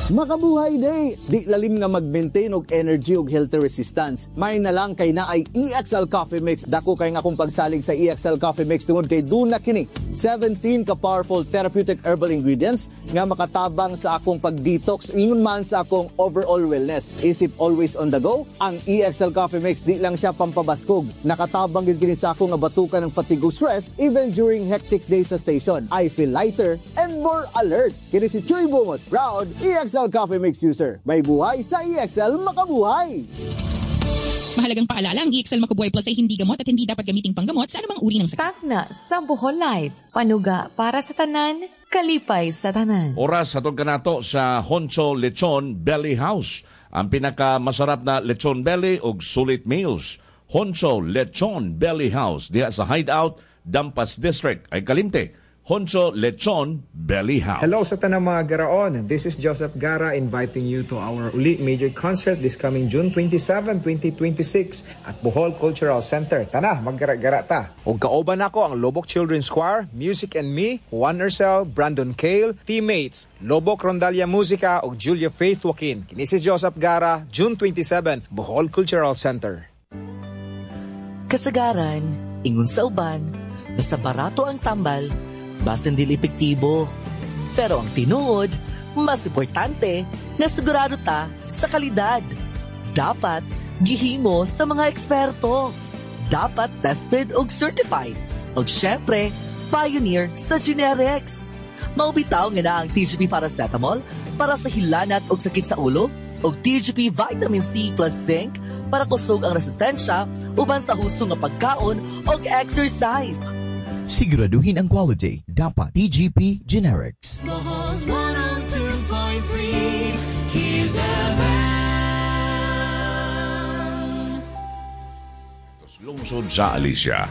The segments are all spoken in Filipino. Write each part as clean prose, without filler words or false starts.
Makabuhay day! Di lalim nga mag-maintain og energy og healthy resistance. May na lang kay na ay EXL Coffee Mix. Dako kay nga kung pagsalig sa EXL Coffee Mix tungod kay duna kini 17 ka powerful therapeutic herbal ingredients nga makatabang sa akong pag-detox ingon man sa akong overall wellness. Isip always on the go, ang EXL Coffee Mix di lang siya pampabaskog. Nakatabang gyud kini sa akong nga batukan ng fatigue o stress even during hectic days sa station. I feel lighter and more alert. Kini si Chuy Bungot, proud EXL Coffee Mix user. May buhay sa EXL Makabuhay! Mahalagang paalala, ang EXL Makabuhay Plus ay hindi gamot at hindi dapat gamiting panggamot sa anumang uri ng sakit. Tagna sa Bohol Life. Panuga para sa tanan, kalipay sa tanan. Oras atong kanato sa Honcho Lechon Belly House. Ang pinakamasarap na lechon belly ug sulit meals. Honcho Lechon Belly House diha sa Hideout, Dampas District ay Kalimte. Honcho Lechon Belly House. Hello sa tanang mga garaon. This is Joseph Gara inviting you to our Uli Major Concert this coming June 27, 2026 at Bohol Cultural Center. Tana, maggara-gara ta. Ug kaoban ako ang Lobok Children's Choir, Music and Me, Juan Urcel, Brandon Cale, teammates, Lobok Rondalia Musica ug Julia Faith Joaquin. This is Joseph Gara, June 27, Bohol Cultural Center. Kasagaran, ingon sa uban, basta barato ang tambal, basin dili epektibo. Pero ang tinuod, mas importante nga sigurado ta sa kalidad. Dapat gihimo sa mga eksperto. Dapat tested ug certified. Ug syempre, pioneer sa generics. Maubitaw nga na ang TGP Paracetamol para sa hilanat ug sakit sa ulo, ug TGP Vitamin C plus Zinc para kusog ang resistensya uban sa husto nga pagkaon ug exercise. Siguraduhin ang quality. Dapat TGP Generics. Bohol's 102.3 Kiss FM. Lungsod sa Alicia.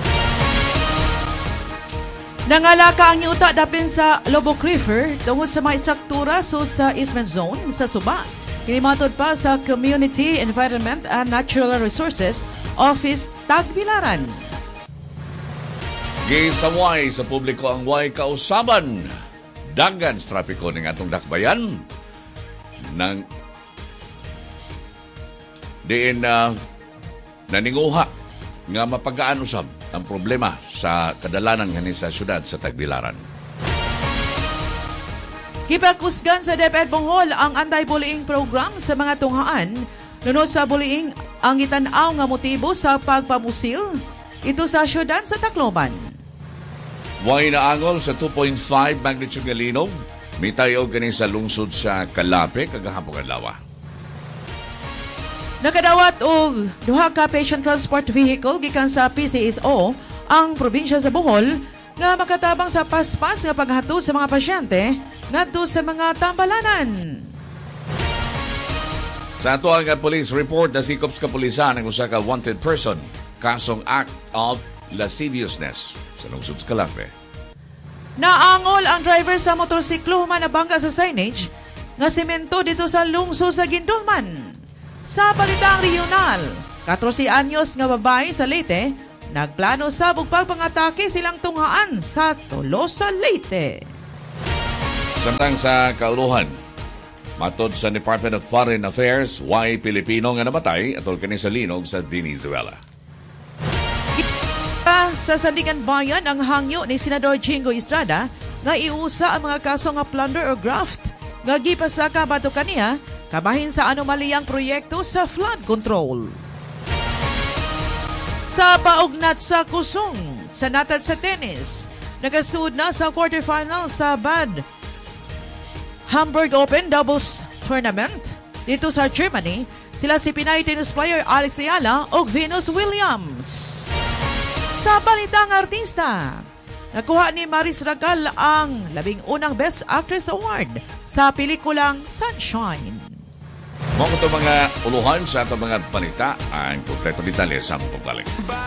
Nangalaka ang yuta daplin sa Lobok River tungod sa mga istruktura sa easement zone sa Suba. Kinimatod pa sa Community, Environment and Natural Resources Office Tagbilaran. Gisaway sa publiko ang way kausaban. Dagan sa trapiko ng atong dakbayan. Nang diin naninguha nga mapagaan usab ang problema sa kadalanan nga sa syudad sa Tagbilaran. Gipakusgan sa DepEd Bohol ang anti-bullying program sa mga tunghaan. Lunod sa bullying ang itanaw nga motibo sa pagpamusil ito sa syudad sa Tacloban. Way naangol sa 2.5 magnitude nga linog. Mitayo ganin sa lungsod sa Calape kagahapon adlaw. Nakadawat og duha ka patient transport vehicle gikan sa PCSO ang probinsya sa Bohol nga makatabang sa paspas nga paghatod sa mga pasyente ngadto sa mga tambalanan. Sa ato ang police report na sikop sa kapulisan ang usa ka wanted person kasong act of lasciviousness sa lungsod sa Calape. Naangol ang driver sa motorsiklo human na bangka sa signage nga semento dito sa lungsod sa Gindulman. Sa balitang regional, 14 anyos nga babae sa Leyte nagplano sa pagpangatake silang tunghaan sa Tolosa, Leyte. Samtang sa kauluhan, matod sa Department of Foreign Affairs, way Pilipino nga namatay atol kani sa linog sa Venezuela. Sa Sandigan Bayan ang hangyo ni Senador Jingo Estrada nga iusa ang mga kaso nga plunder or graft nga gipasaka bato kaniya kabahin sa anomaliyang proyekto sa flood control. Sa paugnat sa kusong sa natad sa tennis, nagasuod na sa quarterfinal sa Bad Hamburg Open Doubles Tournament dito sa Germany. Sila si Pinay tennis player Alex Ayala o Venus Williams. Sa balitang artista, nakuha ni Maris Ragal ang 11 Best Actress Award sa pelikulang Sunshine. Mga ito mga uluhan sa ito mga panita ang kompleto detalye sa pagbalik.